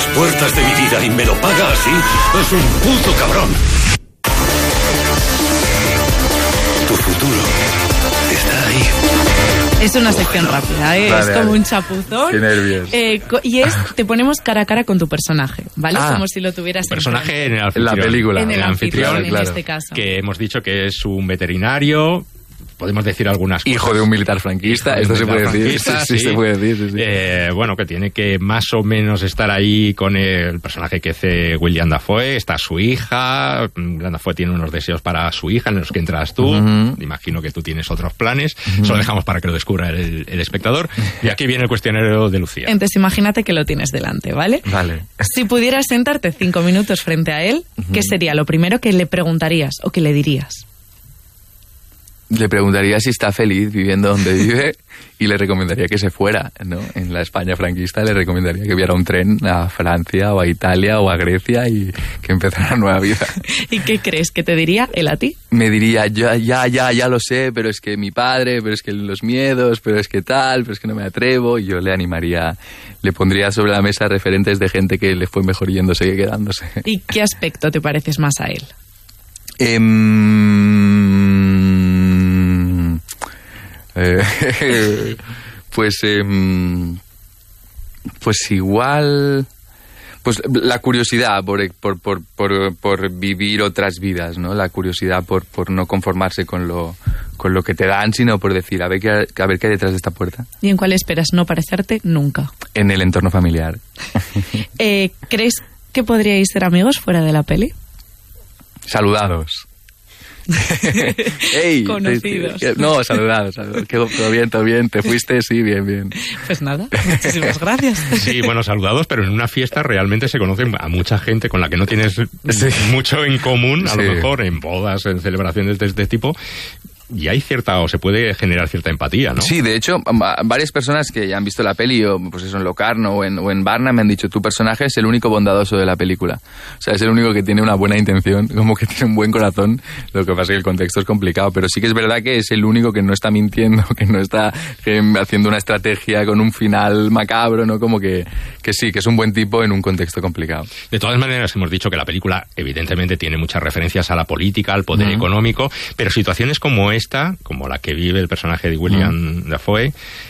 puertas de mi vida y me lo paga así, es un puto cabrón. Tu futuro está ahí. Es una sección rápida, ¿eh? Vale, es como un chapuzón. Qué nervios. Y te ponemos cara a cara con tu personaje, ¿vale? Como si lo tuvieras personaje en el anfitrión. En la película. En el anfitrión, claro. En este caso. Que hemos dicho que es un veterinario. Podemos decir algunas cosas. Hijo de un militar franquista, esto se puede decir. Sí, se puede decir. Sí. Bueno, que tiene que más o menos estar ahí con el personaje que hace William Dafoe. Está su hija. William Dafoe tiene unos deseos para su hija en los que entras tú. Imagino que tú tienes otros planes. Eso lo dejamos para que lo descubra el espectador. Y aquí viene el cuestionario de Lucía. Entonces imagínate que lo tienes delante, ¿vale? Vale. Si pudieras sentarte 5 minutos frente a él, ¿qué sería lo primero que le preguntarías o que le dirías? Le preguntaría si está feliz viviendo donde vive y le recomendaría que se fuera, ¿no? En la España franquista le recomendaría que viera un tren a Francia o a Italia o a Grecia y que empezara una nueva vida. ¿Y qué crees que te diría él a ti? Me diría, ya lo sé, pero es que mi padre, pero es que los miedos, pero es que tal, pero es que no me atrevo. Y yo le animaría, le pondría sobre la mesa referentes de gente que le fue mejor yéndose que quedándose. ¿Y qué aspecto te pareces más a él? Pues igual, pues la curiosidad por vivir otras vidas, ¿no? La curiosidad por no conformarse con lo que te dan, sino por decir, a ver qué hay detrás de esta puerta. ¿Y en cuál esperas no parecerte nunca? En el entorno familiar. ¿Crees que podríais ser amigos fuera de la peli? Saludados. Hey, conocidos. No, saludados. Todo bien, te fuiste, sí, bien. Pues nada, muchísimas gracias. Sí, bueno, saludados, pero en una fiesta realmente se conocen a mucha gente con la que no tienes mucho en común, a lo mejor en bodas, en celebraciones de este tipo. Y hay cierta, o se puede generar cierta empatía, ¿no? Sí, de hecho, varias personas que ya han visto la peli, o pues eso, en Locarno o en Barna, me han dicho, tu personaje es el único bondadoso de la película. O sea, es el único que tiene una buena intención, como que tiene un buen corazón. Lo que pasa es que el contexto es complicado, pero sí que es verdad que es el único que no está mintiendo, que no está haciendo una estrategia con un final macabro, ¿no? Como que sí, que es un buen tipo en un contexto complicado. De todas maneras, hemos dicho que la película evidentemente tiene muchas referencias a la política, al poder económico, pero situaciones como esta, como la que vive el personaje de William Dafoe,